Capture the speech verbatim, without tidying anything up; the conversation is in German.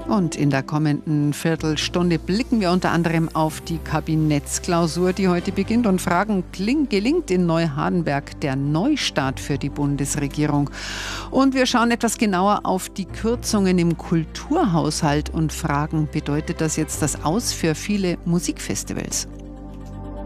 Und in der kommenden Viertelstunde blicken wir unter anderem auf die Kabinettsklausur, die heute beginnt, und fragen, kling, gelingt in Neuhardenberg der Neustart für die Bundesregierung? Und wir schauen etwas genauer auf die Kürzungen im Kulturhaushalt und fragen, bedeutet das jetzt das Aus für viele Musikfestivals?